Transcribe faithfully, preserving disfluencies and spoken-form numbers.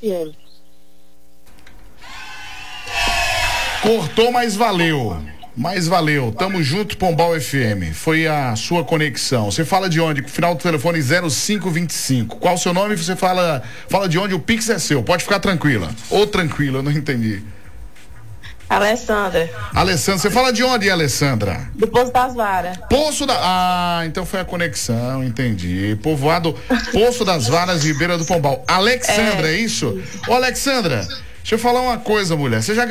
F M. Cortou, mas valeu. Mas valeu. Tamo junto, Pombal F M. Foi a sua conexão. Você fala de onde? Final do telefone zero cinco vinte e cinco. Qual o seu nome? Você fala, fala de onde? O Pix é seu. Pode ficar tranquila. Ou tranquila, eu não entendi. Alessandra. Alessandra, você fala de onde, Alessandra? Do Poço das Varas. Poço da... Ah, então foi a conexão, entendi. Povoado Poço das Varas, Ribeira do Pombal. Alexandra, é, é isso? Ô, Alexandra, deixa eu falar uma coisa, mulher. Você já